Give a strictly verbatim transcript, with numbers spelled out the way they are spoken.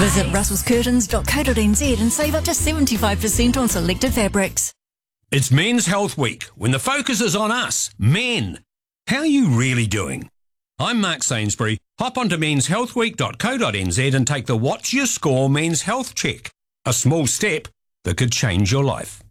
Visit russels curtains dot co dot n z and save up to seventy-five percent on selected fabrics. It's Men's Health Week, when the focus is on us, men. How are you really doing? I'm Mark Sainsbury. Hop onto mens health week dot co dot n z and take the What's Your Score Men's Health Check. A small step that could change your life.